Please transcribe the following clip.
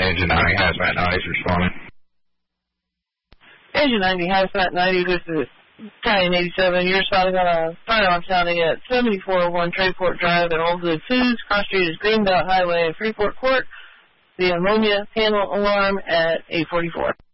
Engine 90, Hazmat 90's responding. Engine 90, Hazmat 90, this is Battalion 87. You're spotting on a firearm sounding at 7401 Tradeport Drive at Old Good Foods. Cross street is Greenbelt Highway in Freeport Court. The ammonia panel alarm at 844.